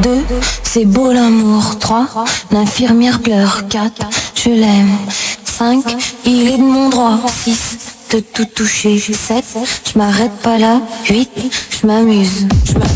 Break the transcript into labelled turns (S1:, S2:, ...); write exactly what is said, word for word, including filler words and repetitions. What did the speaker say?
S1: deux, c'est beau l'amour. Trois, l'infirmière pleure. Quatre, je l'aime. Cinq, il est de mon droit. Six, de tout toucher. Sept, je m'arrête pas là. Huit, je m'amuse. Je m'amuse.